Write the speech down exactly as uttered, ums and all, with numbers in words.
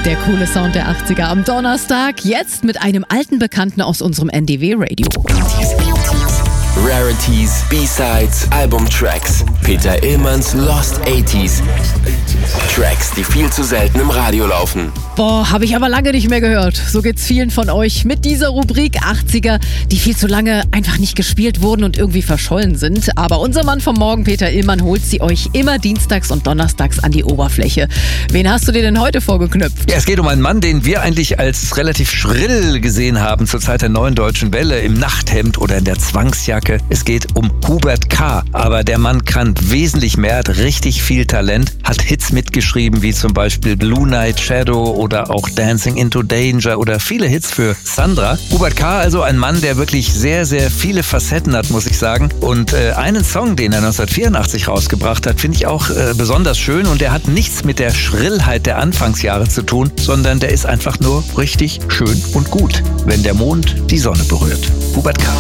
Der coole Sound der achtziger am Donnerstag, jetzt mit einem alten Bekannten aus unserem N D W-Radio. Rarities, B-Sides, Albumtracks. Peter Illmanns Lost achtziger. Tracks, die viel zu selten im Radio laufen. Boah, habe ich aber lange nicht mehr gehört. So geht's vielen von euch mit dieser Rubrik achtziger, die viel zu lange einfach nicht gespielt wurden und irgendwie verschollen sind. Aber unser Mann vom Morgen, Peter Illmann, holt sie euch immer dienstags und donnerstags an die Oberfläche. Wen hast du dir denn heute vorgeknüpft? Ja, es geht um einen Mann, den wir eigentlich als relativ schrill gesehen haben zur Zeit der Neuen Deutschen Welle, im Nachthemd oder in der Zwangsjacke. Es geht um Hubert K. Aber der Mann kann wesentlich mehr, hat richtig viel Talent, hat Hits mitgeschrieben, wie zum Beispiel Blue Night Shadow oder auch Dancing into Danger oder viele Hits für Sandra. Hubert K., also ein Mann, der wirklich sehr, sehr viele Facetten hat, muss ich sagen. Und äh, einen Song, den er neunzehnhundertvierundachtzig rausgebracht hat, finde ich auch äh, besonders schön. Und der hat nichts mit der Schrillheit der Anfangsjahre zu tun, sondern der ist einfach nur richtig schön und gut, wenn der Mond die Sonne berührt. Hubert K.